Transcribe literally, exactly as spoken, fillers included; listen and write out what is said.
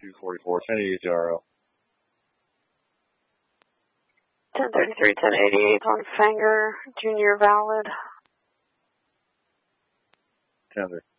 two forty-four, ten eighty-eight to R O. ten thirty-three, ten eighty-eight on Fanger, Junior valid. Tender.